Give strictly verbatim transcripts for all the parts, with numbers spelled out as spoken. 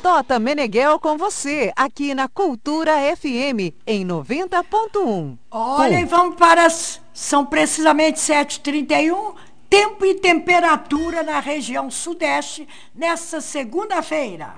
Tota Meneghel com você, aqui na Cultura F M, em noventa ponto um. Olha, e vamos para... as- São precisamente sete e trinta e um. Tempo e temperatura na região sudeste nessa segunda-feira.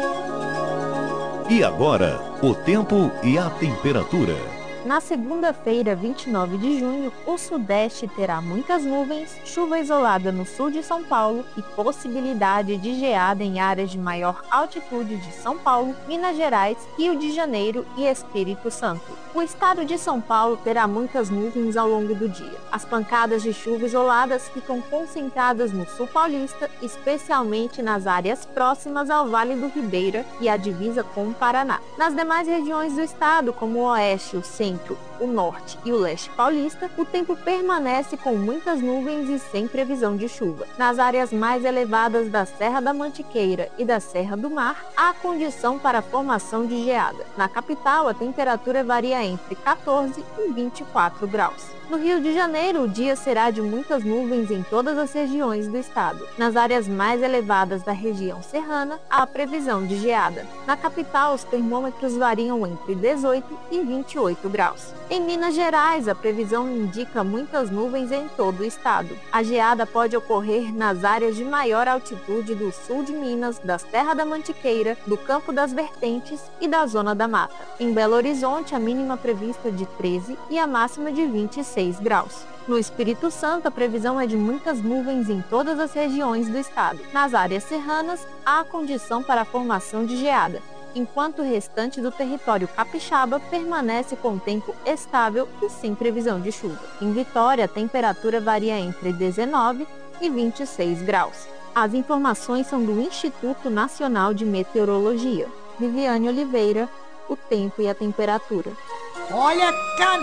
E agora, o tempo e a temperatura. Na segunda-feira, vinte e nove de junho, o sudeste terá muitas nuvens, chuva isolada no sul de São Paulo e possibilidade de geada em áreas de maior altitude de São Paulo, Minas Gerais, Rio de Janeiro e Espírito Santo. O estado de São Paulo terá muitas nuvens ao longo do dia. As pancadas de chuva isoladas ficam concentradas no sul paulista, especialmente nas áreas próximas ao Vale do Ribeira e à divisa com o Paraná. Nas demais regiões do estado, como o oeste, o centro, o norte e o leste paulista, o tempo permanece com muitas nuvens e sem previsão de chuva. Nas áreas mais elevadas da Serra da Mantiqueira e da Serra do Mar, há condição para a formação de geada. Na capital, a temperatura varia entre quatorze e vinte e quatro graus. No Rio de Janeiro, o dia será de muitas nuvens em todas as regiões do estado. Nas áreas mais elevadas da região serrana, há previsão de geada. Na capital, os termômetros variam entre dezoito e vinte e oito graus. Em Minas Gerais, a previsão indica muitas nuvens em todo o estado. A geada pode ocorrer nas áreas de maior altitude do sul de Minas, da Serra da Mantiqueira, do Campo das Vertentes e da Zona da Mata. Em Belo Horizonte, a mínima prevista de treze e a máxima de vinte e seis graus. No Espírito Santo, a previsão é de muitas nuvens em todas as regiões do estado. Nas áreas serranas, há condição para a formação de geada, enquanto o restante do território capixaba permanece com tempo estável e sem previsão de chuva. Em Vitória, a temperatura varia entre dezenove e vinte e seis graus. As informações são do Instituto Nacional de Meteorologia. Viviane Oliveira, o tempo e a temperatura. Olha, Can...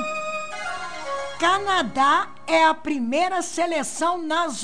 Canadá é a primeira seleção nas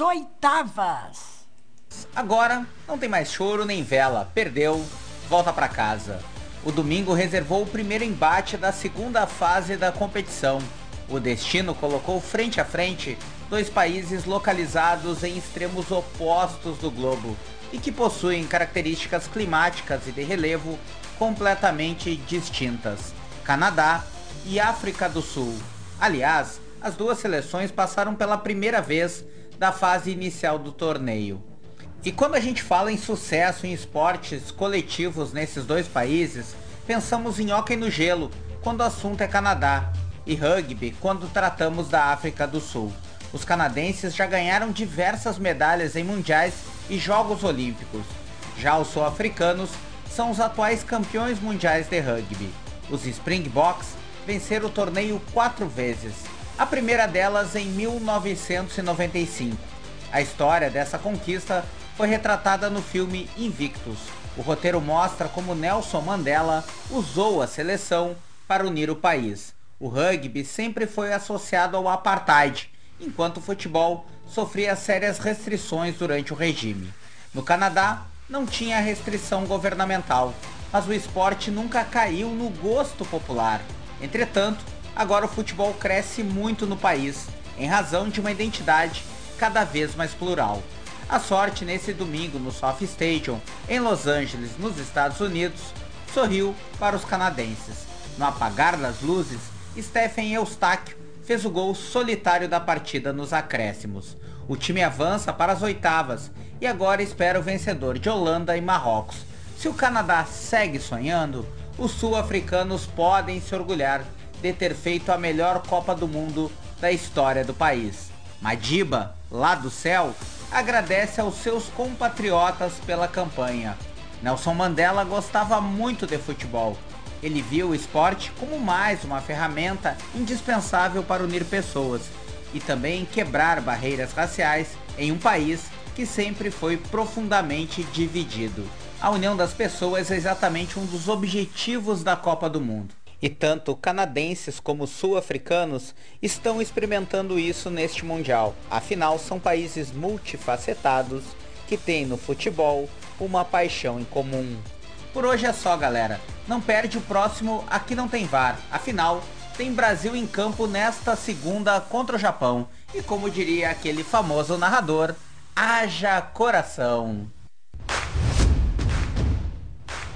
oitavas. Agora, não tem mais choro nem vela. Perdeu, volta para casa. O domingo reservou o primeiro embate da segunda fase da competição. O destino colocou frente a frente dois países localizados em extremos opostos do globo e que possuem características climáticas e de relevo completamente distintas: Canadá e África do Sul. Aliás, as duas seleções passaram pela primeira vez da fase inicial do torneio. E quando a gente fala em sucesso em esportes coletivos nesses dois países, pensamos em hóquei no gelo, quando o assunto é Canadá, e rugby, quando tratamos da África do Sul. Os canadenses já ganharam diversas medalhas em mundiais e Jogos Olímpicos. Já os sul-africanos são os atuais campeões mundiais de rugby. Os Springboks venceram o torneio quatro vezes, a primeira delas em mil novecentos e noventa e cinco. A história dessa conquista foi retratada no filme Invictus. O roteiro mostra como Nelson Mandela usou a seleção para unir o país. O rugby sempre foi associado ao apartheid, enquanto o futebol sofria sérias restrições durante o regime. No Canadá, não tinha restrição governamental, mas o esporte nunca caiu no gosto popular. Entretanto, agora o futebol cresce muito no país, em razão de uma identidade cada vez mais plural. A sorte nesse domingo no SoFi Stadium, em Los Angeles, nos Estados Unidos, sorriu para os canadenses. No apagar das luzes, Stephen Eustáquio fez o gol solitário da partida nos acréscimos. O time avança para as oitavas e agora espera o vencedor de Holanda e Marrocos. Se o Canadá segue sonhando, os sul-africanos podem se orgulhar de ter feito a melhor Copa do Mundo da história do país. Madiba, lá do céu, agradece aos seus compatriotas pela campanha. Nelson Mandela gostava muito de futebol. Ele viu o esporte como mais uma ferramenta indispensável para unir pessoas e também quebrar barreiras raciais em um país que sempre foi profundamente dividido. A união das pessoas é exatamente um dos objetivos da Copa do Mundo. E tanto canadenses como sul-africanos estão experimentando isso neste Mundial. Afinal, são países multifacetados que têm no futebol uma paixão em comum. Por hoje é só, galera. Não perde o próximo Aqui Não Tem V A R. Afinal, tem Brasil em campo nesta segunda contra o Japão. E como diria aquele famoso narrador, haja coração.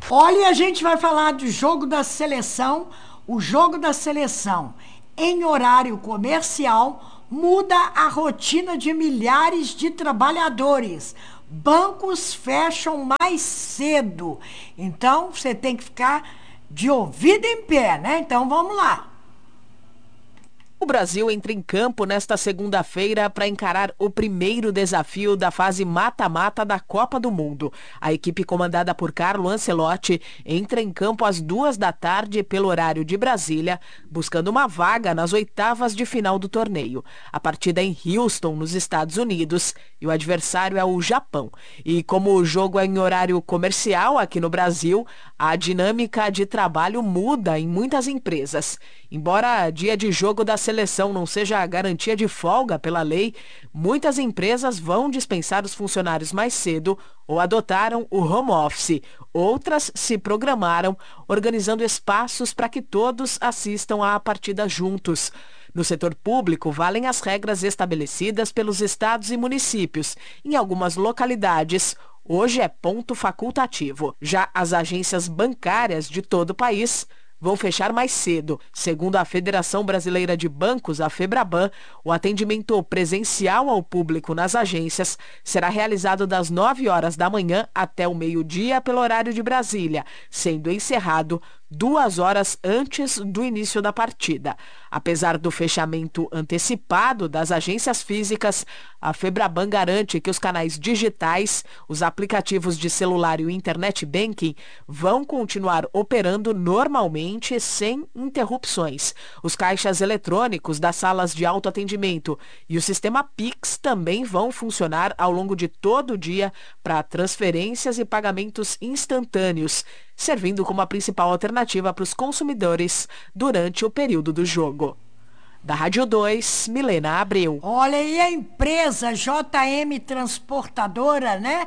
Olha, a gente vai falar do jogo da seleção. O jogo da seleção em horário comercial muda a rotina de milhares de trabalhadores. Bancos fecham mais cedo. Então, você tem que ficar de ouvido em pé, né? Então, vamos lá. O Brasil entra em campo nesta segunda-feira para encarar o primeiro desafio da fase mata-mata da Copa do Mundo. A equipe comandada por Carlo Ancelotti entra em campo às duas da tarde pelo horário de Brasília, buscando uma vaga nas oitavas de final do torneio. A partida é em Houston, nos Estados Unidos, e o adversário é o Japão. E como o jogo é em horário comercial aqui no Brasil, a dinâmica de trabalho muda em muitas empresas. Embora dia de jogo da seleção não seja a garantia de folga pela lei, muitas empresas vão dispensar os funcionários mais cedo ou adotaram o home office. Outras se programaram, organizando espaços para que todos assistam à partida juntos. No setor público, valem as regras estabelecidas pelos estados e municípios. Em algumas localidades, hoje é ponto facultativo. Já as agências bancárias de todo o país vão fechar mais cedo. Segundo a Federação Brasileira de Bancos, a FEBRABAN, o atendimento presencial ao público nas agências será realizado das nove horas da manhã até o meio-dia pelo horário de Brasília, sendo encerrado duas horas antes do início da partida. Apesar do fechamento antecipado das agências físicas, a FEBRABAN garante que os canais digitais, os aplicativos de celular e o Internet Banking vão continuar operando normalmente sem interrupções. Os caixas eletrônicos das salas de autoatendimento e o sistema Pix também vão funcionar ao longo de todo o dia para transferências e pagamentos instantâneos, servindo como a principal alternativa para os consumidores durante o período do jogo. Da Rádio dois, Milena Abreu. Olha, e a empresa J M Transportadora, né,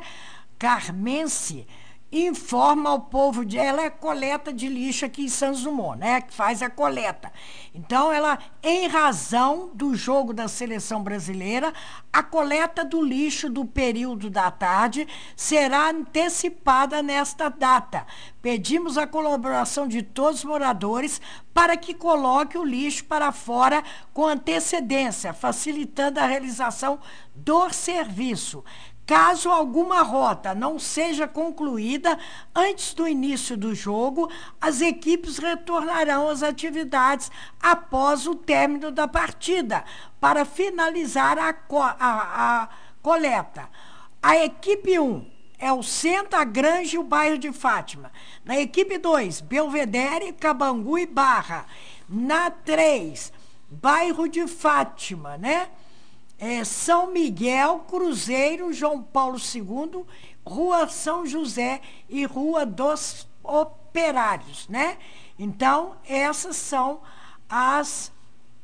Carmense, informa ao povo, de, ela é coleta de lixo aqui em Santos Dumont, né, que faz a coleta. Então, ela, em razão do jogo da seleção brasileira, a coleta do lixo do período da tarde será antecipada nesta data. Pedimos a colaboração de todos os moradores para que coloque o lixo para fora com antecedência, facilitando a realização do serviço. Caso alguma rota não seja concluída antes do início do jogo, as equipes retornarão às atividades após o término da partida, para finalizar a, co- a, a coleta. A equipe um é o Centro, a Granja e o bairro de Fátima. Na equipe dois, Belvedere, Cabangu e Barra. Na três, bairro de Fátima, né? É São Miguel, Cruzeiro, João Paulo segundo, Rua São José e Rua dos Operários, né? Então, essas são as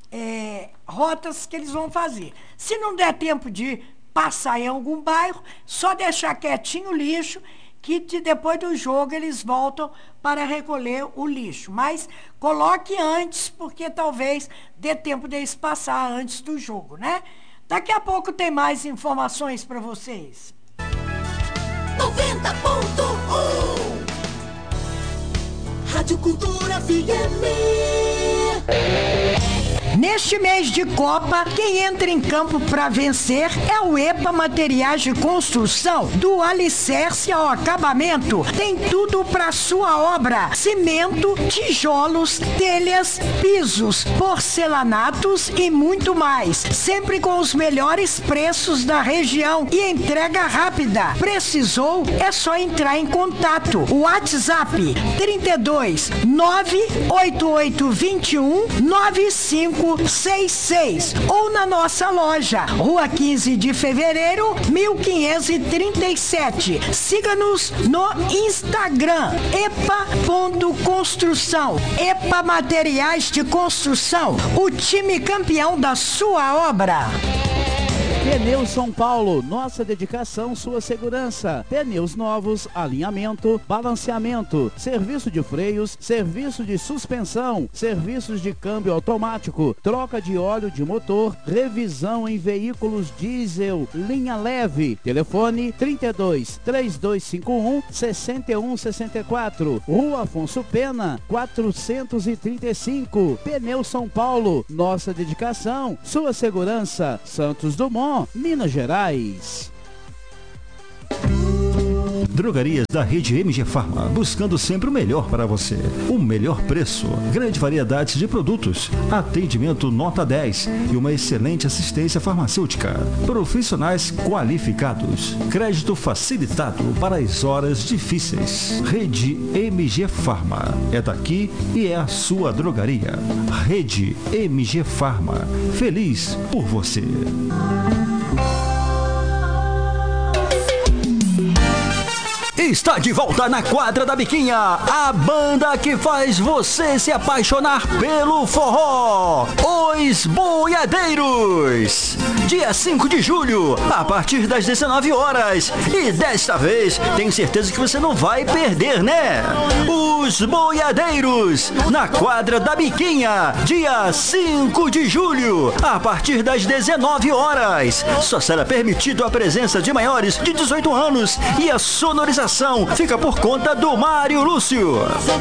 é, rotas que eles vão fazer. Se não der tempo de passar em algum bairro, só deixar quietinho o lixo, que de, depois do jogo eles voltam para recolher o lixo. Mas coloque antes, porque talvez dê tempo deles passar antes do jogo, né? Daqui a pouco tem mais informações para vocês. noventa ponto um Rádio Cultura F M. Neste mês de Copa, quem entra em campo para vencer é o EPA Materiais de Construção. Do alicerce ao acabamento, tem tudo para sua obra: cimento, tijolos, telhas, pisos, porcelanatos e muito mais. Sempre com os melhores preços da região e entrega rápida. Precisou? É só entrar em contato. WhatsApp trinta e dois, nove oito oito dois um, nove cinco seis seis ou na nossa loja, Rua quinze de Fevereiro, mil quinhentos e trinta e sete. Siga-nos no Instagram, epa ponto construção. EPA Materiais de Construção, o time campeão da sua obra. Pneus São Paulo, nossa dedicação, sua segurança. Pneus novos, alinhamento, balanceamento, serviço de freios, serviço de suspensão, serviços de câmbio automático, troca de óleo de motor, revisão em veículos diesel, linha leve. Telefone trinta e dois, três dois cinco um, seis um seis quatro, Rua Afonso Pena, quatrocentos e trinta e cinco. Pneus São Paulo, nossa dedicação, sua segurança. Santos Dumont, Minas Gerais. Drogarias da rede M G Farma, buscando sempre o melhor para você. O melhor preço, grande variedade de produtos, atendimento nota dez e uma excelente assistência farmacêutica. Profissionais qualificados, crédito facilitado para as horas difíceis. Rede M G Farma, é daqui e é a sua drogaria. Rede M G Farma, feliz por você. Está de volta na Quadra da Biquinha, a banda que faz você se apaixonar pelo forró, Os Boiadeiros. Dia cinco de julho, a partir das dezenove horas. E desta vez, tenho certeza que você não vai perder, né? Os Boiadeiros, na Quadra da Biquinha, dia cinco de julho, a partir das dezenove horas. Só será permitido a presença de maiores de dezoito anos e a sonorização fica por conta do Mário Lúcio.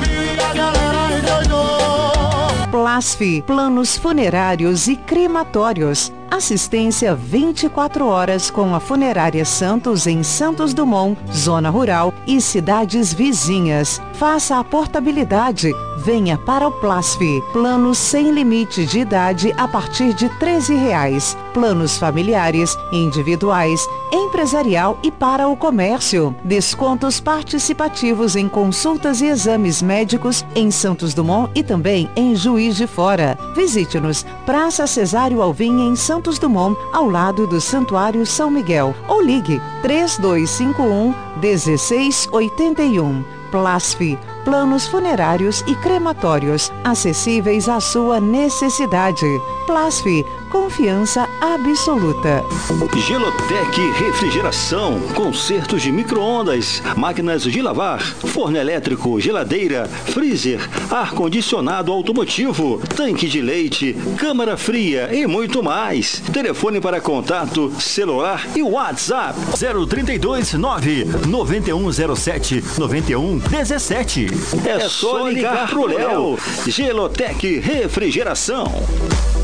Plasf, planos funerários e crematórios. Assistência vinte e quatro horas com a Funerária Santos em Santos Dumont, Zona Rural e cidades vizinhas. Faça a portabilidade. Venha para o Plasf. Planos sem limite de idade a partir de treze reais. Planos familiares, individuais, empresarial e para o comércio. Descontos participativos em consultas e exames médicos em Santos Dumont e também em Juiz de Fora. Visite-nos, Praça Cesário Alvim em Santos Dumont, ao lado do Santuário São Miguel. Ou ligue três dois cinco um, um seis oito um. Plasf, planos funerários e crematórios, acessíveis à sua necessidade. Plasf, confiança absoluta. Gelotec Refrigeração, consertos de micro-ondas, máquinas de lavar, forno elétrico, geladeira, freezer, ar-condicionado automotivo, tanque de leite, câmara fria e muito mais. Telefone para contato, celular e WhatsApp zero trinta e dois, nove nove um zero sete, nove um um sete. É só ligar pro Léo. Gelotec Refrigeração.